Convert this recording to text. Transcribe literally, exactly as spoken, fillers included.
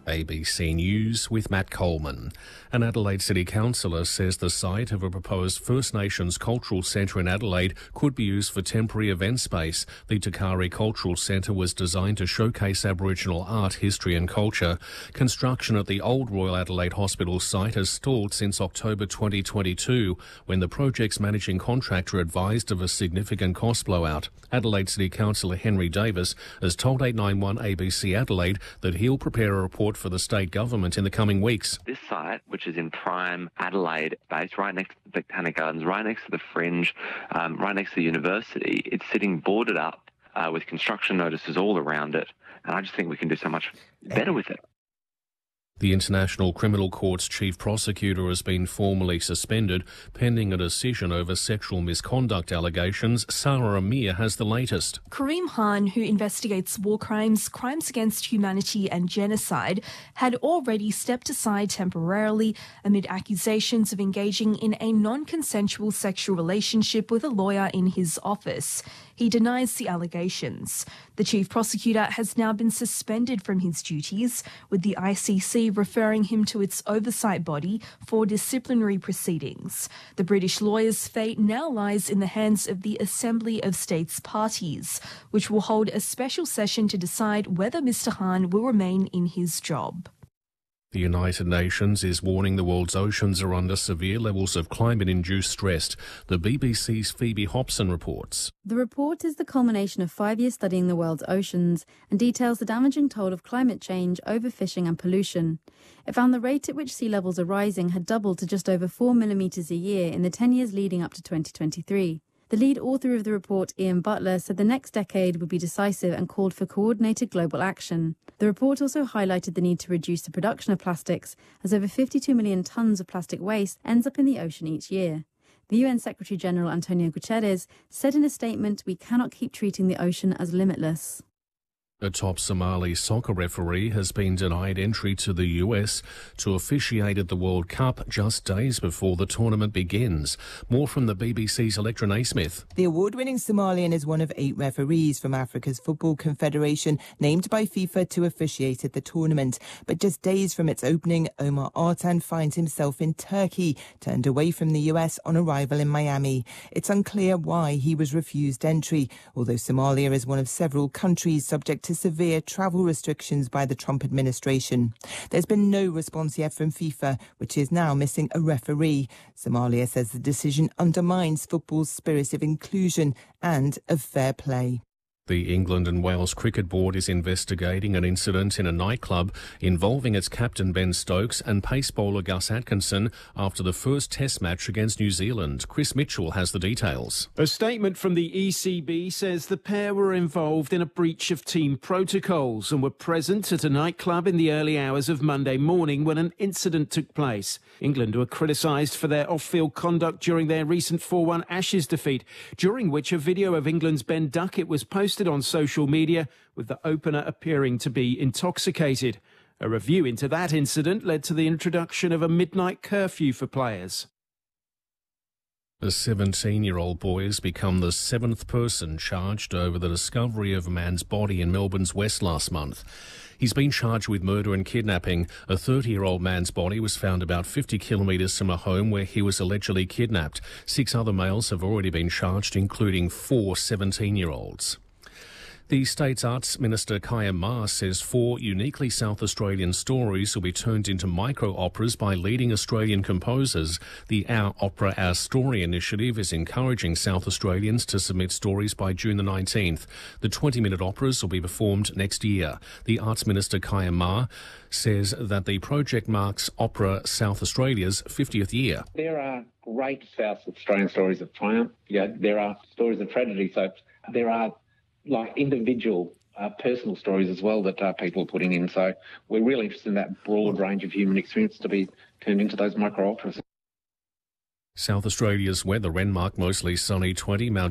A B C News with Matt Coleman. An Adelaide City councillor says the site of a proposed First Nations cultural centre in Adelaide could be used for temporary event space. The Takari Cultural Centre was designed to showcase Aboriginal art, history and culture. Construction at the old Royal Adelaide Hospital site has stalled since October twenty twenty-two, when the project's managing contractor advised of a significant cost blowout. Adelaide City councillor Henry Davis has told eight nine one A B C Adelaide that he'll prepare a report for the state government in the coming weeks. This site, which is in prime Adelaide, based right next to the Botanic Gardens, right next to the Fringe, um, right next to the university, it's sitting boarded up uh, with construction notices all around it, and I just think we can do so much better with it. The International Criminal Court's chief prosecutor has been formally suspended pending a decision over sexual misconduct allegations. Sarah Amir has the latest. Karim Khan, who investigates war crimes, crimes against humanity and genocide, had already stepped aside temporarily amid accusations of engaging in a non-consensual sexual relationship with a lawyer in his office. He denies the allegations. The chief prosecutor has now been suspended from his duties, with the I C C referring him to its oversight body for disciplinary proceedings. The British lawyer's fate now lies in the hands of the Assembly of States Parties, which will hold a special session to decide whether Mister Khan will remain in his job. The United Nations is warning the world's oceans are under severe levels of climate-induced stress. The B B C's Phoebe Hobson reports. The report is the culmination of five years studying the world's oceans and details the damaging toll of climate change, overfishing and pollution. It found the rate at which sea levels are rising had doubled to just over four millimetres a year in the ten years leading up to twenty twenty-three. The lead author of the report, Ian Butler, said the next decade would be decisive and called for coordinated global action. The report also highlighted the need to reduce the production of plastics, as over fifty-two million tonnes of plastic waste ends up in the ocean each year. The U N Secretary-General Antonio Guterres said in a statement, "We cannot keep treating the ocean as limitless." A top Somali soccer referee has been denied entry to the U S to officiate at the World Cup just days before the tournament begins. More from the B B C's Electra Naismith. The award-winning Somalian is one of eight referees from Africa's Football Confederation named by FIFA to officiate at the tournament. But just days from its opening, Omar Artan finds himself in Turkey, turned away from the U S on arrival in Miami. It's unclear why he was refused entry, although Somalia is one of several countries subject to severe travel restrictions by the Trump administration. There's been no response yet from FIFA, which is now missing a referee. Somalia says the decision undermines football's spirit of inclusion and of fair play. The England and Wales Cricket Board is investigating an incident in a nightclub involving its captain Ben Stokes and pace bowler Gus Atkinson after the first Test match against New Zealand. Chris Mitchell has the details. A statement from the E C B says the pair were involved in a breach of team protocols and were present at a nightclub in the early hours of Monday morning when an incident took place. England were criticised for their off-field conduct during their recent four one Ashes defeat, during which a video of England's Ben Duckett was posted on social media with the opener appearing to be intoxicated. A review into that incident led to the introduction of a midnight curfew for players. A seventeen-year-old boy has become the seventh person charged over the discovery of a man's body in Melbourne's west last month. He's been charged with murder and kidnapping. A thirty-year-old man's body was found about fifty kilometres from a home where he was allegedly kidnapped. Six other males have already been charged, including four seventeen-year-olds. The state's Arts Minister Kaya Ma says four uniquely South Australian stories will be turned into micro-operas by leading Australian composers. The Our Opera, Our Story initiative is encouraging South Australians to submit stories by June the nineteenth. The twenty-minute operas will be performed next year. The Arts Minister Kaya Ma says that the project marks Opera South Australia's fiftieth year. There are great South Australian stories of triumph. Yeah, there are stories of tragedy. So there are like individual uh, personal stories as well that uh, people are putting in. So we're really interested in that broad range of human experience to be turned into those micro-operas. South Australia's weather, Renmark mostly sunny, twenty, Mount